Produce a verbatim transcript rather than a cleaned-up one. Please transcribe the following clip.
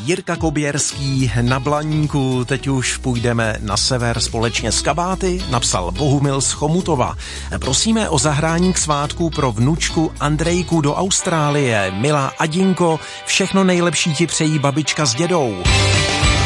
Jirka Koběrský na Blaníku. Teď už půjdeme na sever společně s kabáty, napsal Bohumil z Chomutova. Prosíme o zahrání k svátku pro vnučku Andrejku do Austrálie. Milá Adinko, všechno nejlepší ti přejí babička s dědou.